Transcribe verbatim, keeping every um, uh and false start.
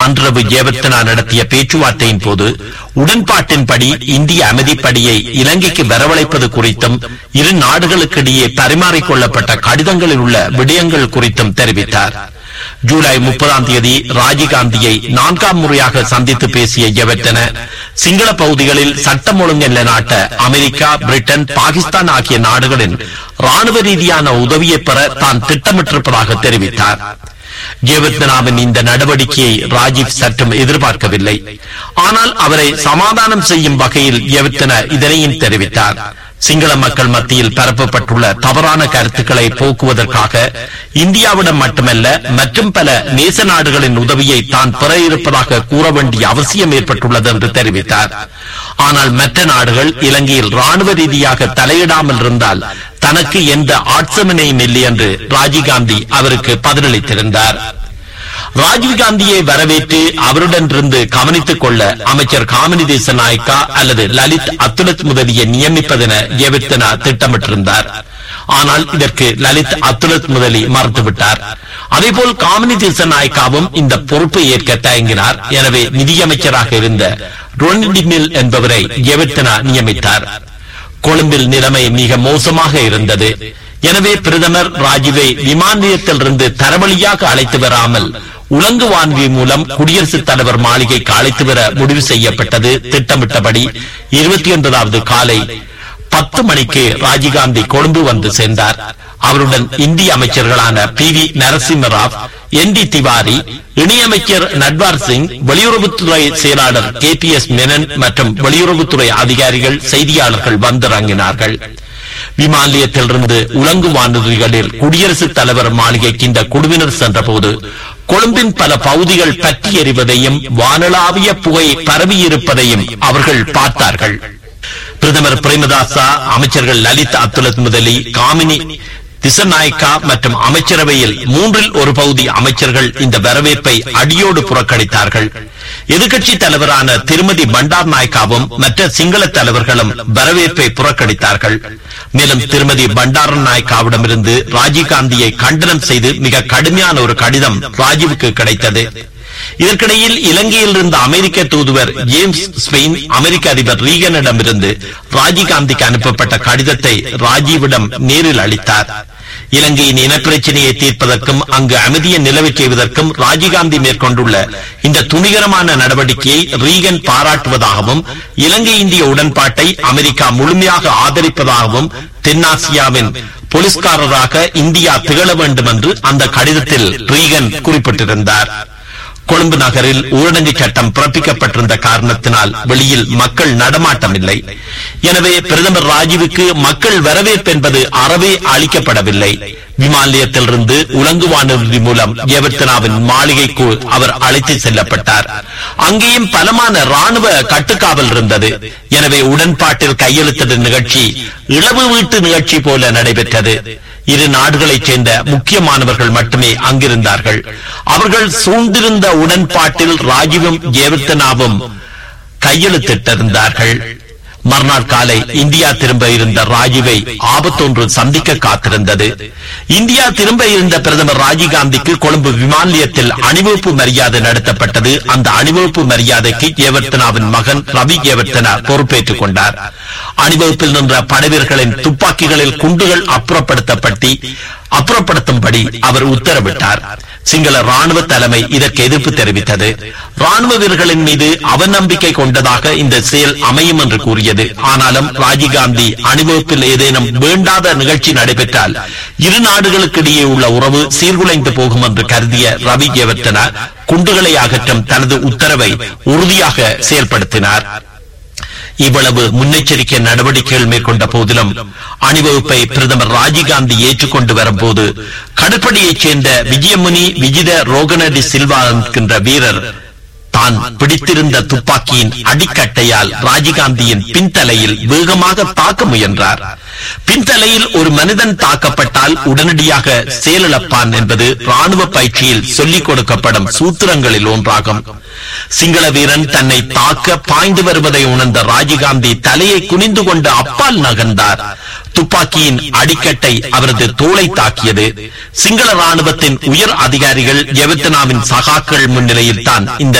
அன்றிரவு ஜெயவர்தனா நடத்திய பேச்சுவார்த்தையின் போது உடன்பாட்டின்படி இந்திய அமைதிப்படையை இலங்கைக்கு வரவழைப்பது குறித்தும் இரு நாடுகளுக்கிடையே பரிமாறிக்கொள்ளப்பட்ட கடிதங்களில் உள்ள விடயங்கள் குறித்தும் தெரிவித்தார். ஜூலை முப்பதாம் தேதி ராஜீவ்காந்தியை நான்காம் முறையாக சந்தித்து பேசிய ஜெயவர்தன சிங்கள பகுதிகளில் சட்டம் ஒழுங்கு நிலைநாட்ட அமெரிக்கா, பிரிட்டன், பாகிஸ்தான் ஆகிய நாடுகளின் ராணுவ ரீதியான உதவியை பெற தான் திட்டமிட்டிருப்பதாக தெரிவித்தார். ஜெயவர்தனாவின் இந்த நடவடிக்கையை ராஜீவ் சற்றும் எதிர்பார்க்கவில்லை. ஆனால் அவரை சமாதானம் செய்யும் வகையில் ஜெயவர்தன இதனையும் தெரிவித்தார். சிங்கள மக்கள் மத்தியில் பரப்பப்பட்டுள்ள தவறான கருத்துக்களை போக்குவதற்காக இந்தியாவிடம் மட்டுமல்ல மற்றும் பல நேச நாடுகளின் உதவியை தான் பெற இருப்பதாக கூற வேண்டிய அவசியம் ஏற்பட்டுள்ளது என்று தெரிவித்தார். ஆனால் மற்ற நாடுகள் இலங்கையில் ராணுவ ரீதியாக தலையிடாமல் இருந்தால் தனக்கு எந்த ஆட்சேபனையும் இல்லை என்று ராஜீவ்காந்தி அவருக்கு பதிலளித்திருந்தார். ராஜீவ்காந்தியை வரவேற்று அவருடன் இருந்து கவனித்துக் கொள்ள அமைச்சர் காமினி தேசநாயக்கா அல்லது லலித் அத்துலத் முதலியை நியமிப்பதென ஜெயவர்தனா திட்டமிட்டிருந்தார். ஆனால் இதற்கு லலித் அத்துலத் முதலி மறுத்துவிட்டார். அதேபோல் காமினி தேசநாயக்காவும் இந்த பொறுப்பை ஏற்க தயங்கினார். எனவே நிதியமைச்சராக இருந்த ரொனிடிமில் என்பவரை ஜெயவர்தனா நியமித்தார். கொழும்பில் நிலைமை மிக மோசமாக இருந்தது. எனவே பிரதமர் ராஜீவை விமான நிலையத்திலிருந்து தரவழியாக அழைத்து வராமல் உலங்கு வான்வி மூலம் குடியரசுத் தலைவர் மாளிகைக்கு அழைத்து வர முடிவு செய்யப்பட்டது. திட்டமிட்டபடி இருபத்தி ஒன்பதாவது காலை பத்து மணிக்கு ராஜீவ்காந்தி கொழும்பு வந்து சேர்ந்தார். அவருடன் இந்திய அமைச்சர்களான பி வி நரசிம்மராவ், என் டி திவாரி, இணையமைச்சர் நட்வார் சிங், வெளியுறவுத்துறை செயலாளர் கே பி எஸ் மேனன் மற்றும் வெளியுறவுத்துறை அதிகாரிகள், செய்தியாளர்கள் வந்திறங்கினார்கள். விமான நிலையத்திலிருந்து உலங்கு வானூர்திகளில் குடியரசுத் தலைவர் மாளிகைக்கு இந்த குழுவினர் சென்றபோது கொழும்பின் பல பகுதிகள் பற்றி எறிவதையும் வானளாவிய புகை பரவியிருப்பதையும் அவர்கள் பார்த்தார்கள். பிரதமர் பிரேமதாசா, அமைச்சர்கள் லலித் அத்துலத் முதலி, காமினி திசநாயக்கா மற்றும் அமைச்சரவையில் மூன்றில் ஒரு பகுதி அமைச்சர்கள் இந்த வரவேற்பை அடியோடு புறக்கணித்தார்கள். எதிர்க்கட்சி தலைவரான திருமதி பண்டார் நாயக்காவும் மற்ற சிங்கள தலைவர்களும் வரவேற்பை புறக்கணித்தார்கள். மேலும் திருமதி பண்டார நாயக்காவிடமிருந்து ராஜீவ்காந்தியை கண்டனம் செய்து மிக கடுமையான ஒரு கடிதம் ராஜீவுக்கு கிடைத்தது. இதற்கிடையில் இலங்கையில் இருந்த அமெரிக்க தூதுவர் ஜேம்ஸ் ஸ்பெயின் அமெரிக்க அதிபர் ரீகனிடமிருந்து ராஜீவ்காந்திக்கு அனுப்பப்பட்ட கடிதத்தை ராஜீவிடம் நேரில் அளித்தார். இலங்கையின் இனப்பிரச்சனையை தீர்ப்பதற்கும் அங்கு அமைதியை நிலவச் செய்வதற்கும் ராஜீவ்காந்தி மேற்கொண்டுள்ள இந்த துணிகரமான நடவடிக்கையை ரீகன் பாராட்டுவதாகவும் இலங்கை இந்திய உடன்பாட்டை அமெரிக்கா முழுமையாக ஆதரிப்பதாகவும் தென்னாசியாவின் போலீஸ்காரராக இந்தியா திகழ வேண்டும் என்று அந்த கடிதத்தில் ரீகன் குறிப்பிட்டிருந்தார். கொழும்பு நகரில் ஊரடங்கு சட்டம் பிறப்பிக்கப்பட்டிருந்த காரணத்தினால் வெளியில் மக்கள் நடமாட்டம் இல்லை. எனவே பிரதமர் ராஜீவுக்கு மக்கள் வரவேற்பு என்பது அறவே அளிக்கப்படவில்லை. விமான நிலையத்திலிருந்து உலங்கு வானூர்தி மூலம் ஜெயவர்தனாவின் மாளிகைக்கு அவர் அழைத்து செல்லப்பட்டார். அங்கேயும் பலமான ராணுவ கட்டுக்காவல் இருந்தது. எனவே உடன்பாட்டில் கையெழுத்திடும் நிகழ்ச்சி இளவு வீட்டு நிகழ்ச்சி போல நடைபெற்றது. இரு நாடுகளைச் சேர்ந்த முக்கியமானவர்கள் மட்டுமே அங்கிருந்தார்கள். அவர்கள் சூழ்ந்திருந்த உடன்பாட்டில் ராஜீவும் ஜெயவர்தனாவும் கையெழுத்திட்டிருந்தார்கள். மறுநாள் காலை இந்தியா திரும்ப இருந்த ராஜீவை ஆபத்தொன்று சந்திக்க காத்திருந்தது. இந்தியா திரும்ப இருந்த பிரதமர் ராஜீவ்காந்திக்கு கொழும்பு விமான நிலையத்தில் அணிவகுப்பு மரியாதை நடத்தப்பட்டது. அந்த அணிவகுப்பு மரியாதைக்கு ஜெயவர்தனாவின் மகன் ரவி ஜெயவர்தனா பொறுப்பேற்றுக் கொண்டார். அணிவகுப்பில் நின்ற படைவீரர்களின் துப்பாக்கிகளில் குண்டுகள் அப்புறப்படுத்தப்பட்டு அப்புறப்படுத்தும்படி அவர் உத்தரவிட்டார். சிங்கள ராணுவ தலைமை இதற்கு எதிர்ப்பு தெரிவித்தது. ராணுவ வீரர்களின் மீது அவநம்பிக்கை கொண்டதாக இந்த செயல் அமையும் என்று கூறியது. ஆனாலும் ராஜீவ்காந்தி அணிவகுப்பில் ஏதேனும் வேண்டாத நிகழ்ச்சி நடைபெற்றால் இரு நாடுகளுக்கிடையே உள்ள உறவு சீர்குலைந்து போகும் என்று கருதிய ரவி ஜெயவர்தனா குண்டுகளை அகற்றும் தனது உத்தரவை உறுதியாக செயல்படுத்தினார். இவ்வளவு முன்னெச்சரிக்கை நடவடிக்கைகள் மேற்கொண்ட போதிலும் அணிவகுப்பை பிரதமர் ராஜீவ்காந்தி ஏற்றுக்கொண்டு வரும்போது கடற்படையைச் சேர்ந்த விஜயமுனி விஜித ரோகனடி சில்வா என்கின்ற வீரர் தான் பிடித்திருந்த துப்பாக்கியின் அடிக்கட்டையால் ராஜீவ்காந்தியின் பின்தலையில் வேகமாக தாக்க முயன்றார். பின்தலையில் ஒரு மனிதன் தாக்கப்பட்டால் உடனடியாக செயலிழப்பான் என்பது ராணுவ பயிற்சியில் சொல்லிக் கொடுக்கப்படும் சூத்திரங்களில் ஒன்றாகும். சிங்கள வீரன் தன்னை தாக்க பாய்ந்து வருவதை உணர்ந்த ராஜீவ்காந்தி தலையை குனிந்து கொண்டு அப்பால் நகர்ந்தார். துப்பாக்கியின் அடிக்கட்டை அவரது தோளை தாக்கியது. சிங்கள ராணுவத்தின் உயர் அதிகாரிகள் ஜெயவர்தனாவின் சகாக்கள் முன்னிலையில் தான் இந்த